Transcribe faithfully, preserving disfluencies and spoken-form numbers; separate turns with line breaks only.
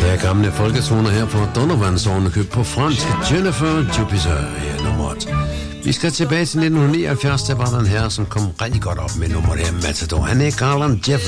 Ja, gamle folketoner her på Donovandsårene, købt på fransk. Jennifer Jupiter her nummeret. Vi skal tilbage til nitten nioghalvfjerds, der var der en herre, som kom rigtig godt op med nummeret her, Matador. Han er Garland Jeff.